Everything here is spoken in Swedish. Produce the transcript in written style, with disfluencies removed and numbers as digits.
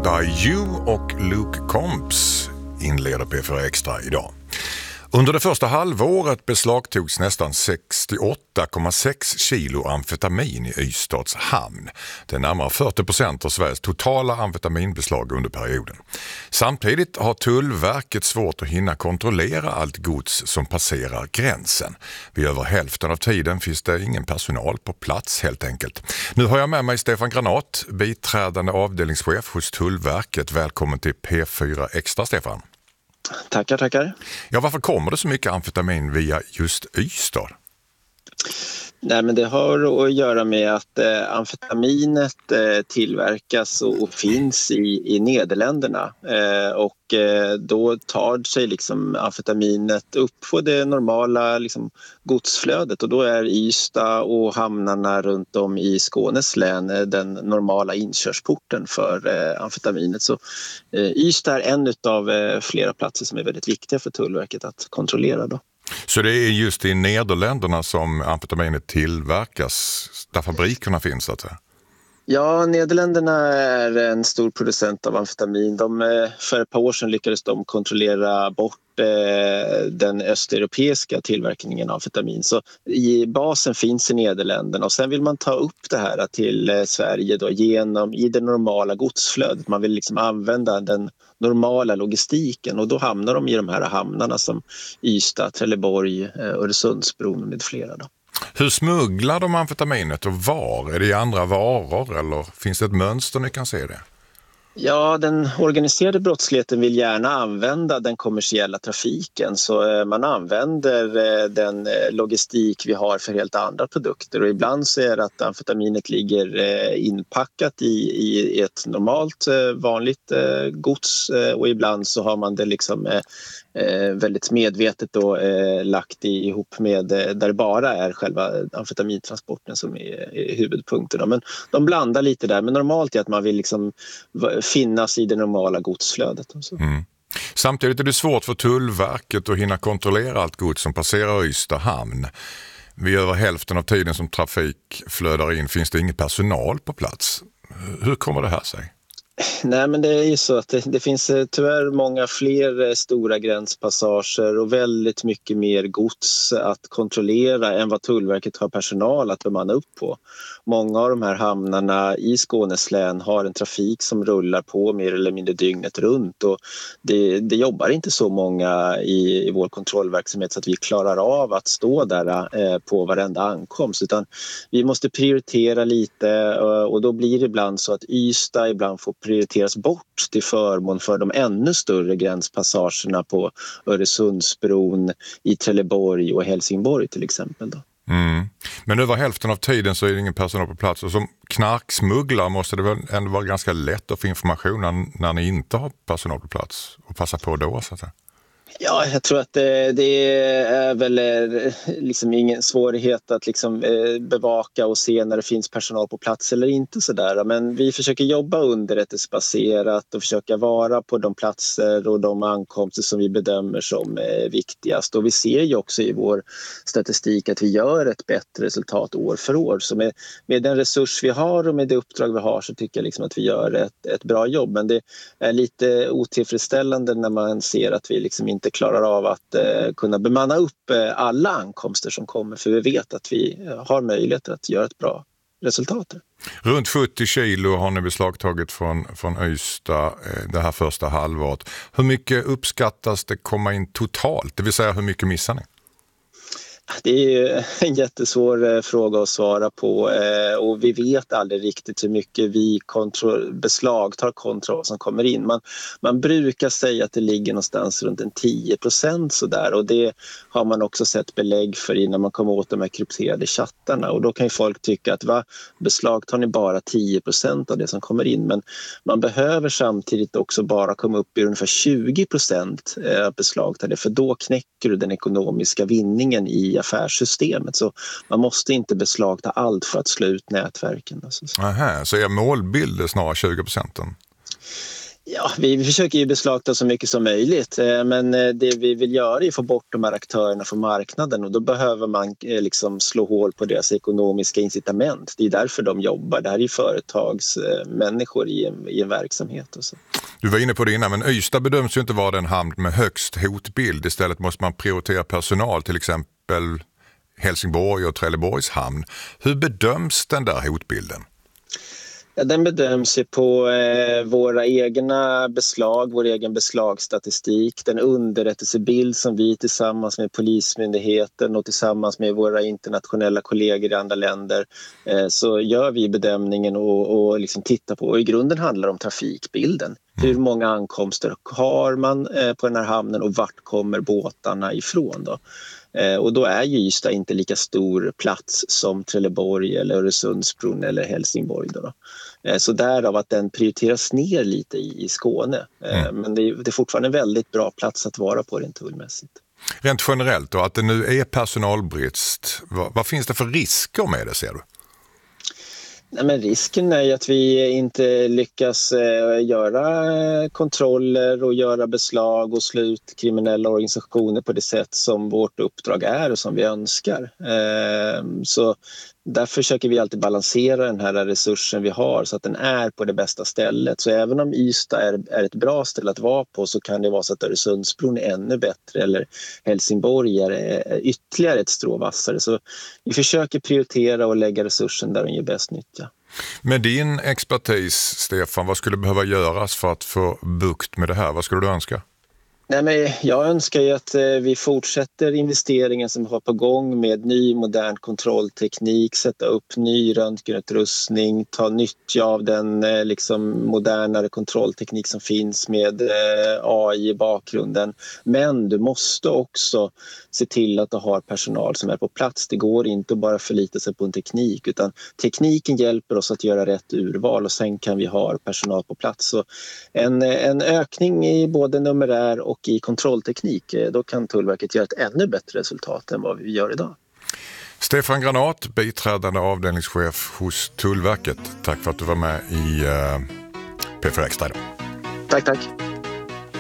by You och Luke Combs inleder P4 Extra idag. Under det första halvåret beslagtogs nästan 68,6 kilo amfetamin i Ystads hamn. Det är närmare 40% av Sveriges totala amfetaminbeslag under perioden. Samtidigt har Tullverket svårt att hinna kontrollera allt gods som passerar gränsen. Vid över hälften av tiden finns det ingen personal på plats helt enkelt. Nu har jag med mig Stefan Granat, biträdande avdelningschef hos Tullverket. Välkommen till P4 Extra, Stefan. Tackar. Ja, varför kommer det så mycket amfetamin via just Ystad? Nej, men det har att göra med att amfetaminet tillverkas och finns i Nederländerna. Då tar sig liksom amfetaminet upp på det normala liksom, godsflödet. Och då är Ystad och hamnarna runt om i Skånes län den normala inkörsporten för amfetaminet. Så Ystad är en av flera platser som är väldigt viktiga för Tullverket att kontrollera då. Så det är just i Nederländerna som amfetaminet tillverkas, där fabrikerna finns så att säga? Ja, Nederländerna är en stor producent av amfetamin. För ett par år sedan lyckades de kontrollera bort den östeuropeiska tillverkningen av amfetamin. Så i basen finns i Nederländerna och sen vill man ta upp det här till Sverige då, i det normala godsflödet. Man vill liksom använda den normala logistiken och då hamnar de i de här hamnarna som Ystad, Trelleborg, Öresundsbron med flera då. Hur smugglar de amfetaminet och var? Är det i andra varor eller finns det ett mönster ni kan se det? Ja, den organiserade brottsligheten vill gärna använda den kommersiella trafiken så man använder den logistik vi har för helt andra produkter och ibland så är det att amfetaminet ligger inpackat i ett normalt vanligt gods och ibland så har man det liksom väldigt medvetet då, lagt ihop med där det bara är själva amfetamintransporten som är huvudpunkten. Men de blandar lite där, men normalt är att man vill liksom finnas i det normala godsflödet. Och så. Mm. Samtidigt är det svårt för Tullverket att hinna kontrollera allt gods som passerar Ystad hamn. Vid över hälften av tiden som trafik flödar in finns det ingen personal på plats. Hur kommer det här sig? Nej, men det är ju så att det finns tyvärr många fler stora gränspassager och väldigt mycket mer gods att kontrollera än vad Tullverket har personal att bemanna upp på. Många av de här hamnarna i Skånes län har en trafik som rullar på mer eller mindre dygnet runt och det jobbar inte så många i vår kontrollverksamhet så att vi klarar av att stå där på varenda ankomst utan vi måste prioritera lite och då blir det ibland så att Ystad ibland får prioriteras bort till förmån för de ännu större gränspassagerna på Öresundsbron, i Trelleborg och Helsingborg till exempel. Då. Mm. Men över hälften av tiden så är det ingen personal på plats och som knarksmugglare måste det väl ändå vara ganska lätt att få information när ni inte har personal på plats och passa på då så att säga. Ja, jag tror att det är väl liksom ingen svårighet att liksom bevaka och se när det finns personal på plats eller inte sådär. Men vi försöker jobba underrättelsebaserat och försöka vara på de platser och de ankomster som vi bedömer som viktigast. Och vi ser ju också i vår statistik att vi gör ett bättre resultat år för år. Så med den resurs vi har och med det uppdrag vi har så tycker jag liksom att vi gör ett bra jobb. Men det är lite otillfredsställande när man ser att vi liksom inte klarar av att kunna bemanna upp alla ankomster som kommer för vi vet att vi har möjlighet att göra ett bra resultat. Runt 70 kilo har ni beslagtagit från Ystad det här första halvåret. Hur mycket uppskattas det komma in totalt? Det vill säga hur mycket missar ni? Det är en jättesvår fråga att svara på och vi vet aldrig riktigt hur mycket vi beslagtar kontra vad som kommer in. Man brukar säga att det ligger någonstans runt 10% sådär och det har man också sett belägg för innan man kommer åt de här krypterade chattarna och då kan ju folk tycka att beslagtar ni bara 10% av det som kommer in men man behöver samtidigt också bara komma upp i ungefär 20% beslagtade för då knäcker du den ekonomiska vinningen i affärssystemet så man måste inte beslagta allt för att slå ut nätverken. Aha, så är målbild snarare 20%? Ja, vi försöker ju beslagta så mycket som möjligt, men det vi vill göra är att få bort de här aktörerna från marknaden, och då behöver man liksom slå hål på deras ekonomiska incitament. Det är därför de jobbar. Det här är ju företagsmänniskor i en verksamhet. Och så. Du var inne på det innan, men Ystad bedöms ju inte vara den hamn med högst hotbild. Istället måste man prioritera personal, till exempel Helsingborg och Trelleborgs hamn. Hur bedöms den där hotbilden? Ja, den bedöms ju på våra egna beslag, vår egen beslagsstatistik, den underrättelsebild som vi tillsammans med Polismyndigheten och tillsammans med våra internationella kollegor i andra länder så gör vi bedömningen och liksom tittar på. Och i grunden handlar det om trafikbilden. Hur många ankomster har man på den här hamnen och vart kommer båtarna ifrån då? Och då är ju Ystad inte lika stor plats som Trelleborg eller Öresundsbron eller Helsingborg då. Så därav att den prioriteras ner lite i Skåne. Men det är fortfarande en väldigt bra plats att vara på rent tullmässigt. Rent generellt då, att det nu är personalbrist, vad finns det för risker med det, ser du? Nej, men risken är ju att vi inte lyckas göra kontroller och göra beslag och slå ut kriminella organisationer på det sätt som vårt uppdrag är och som vi önskar. Så därför försöker vi alltid balansera den här resursen vi har så att den är på det bästa stället. Så även om Ystad är ett bra ställe att vara på, så kan det vara så att Öresundsbron är ännu bättre eller Helsingborg är ytterligare ett strå vassare. Så vi försöker prioritera och lägga resursen där den ger bäst nytta. Med din expertis, Stefan, vad skulle behöva göras för att få bukt med det här? Vad skulle du önska? Nej, men jag önskar ju att vi fortsätter investeringen som vi har på gång med ny modern kontrollteknik, sätta upp ny röntgenutrustning, ta nytta av den liksom modernare kontrollteknik som finns med AI i bakgrunden. Men du måste också se till att du har personal som är på plats. Det går inte att bara förlita sig på en teknik, utan tekniken hjälper oss att göra rätt urval och sen kan vi ha personal på plats. Så en ökning i både numerär och i kontrollteknik, då kan Tullverket göra ett ännu bättre resultat än vad vi gör idag. Stefan Granat, biträdande avdelningschef hos Tullverket. Tack för att du var med i P4 Extra idag. Tack.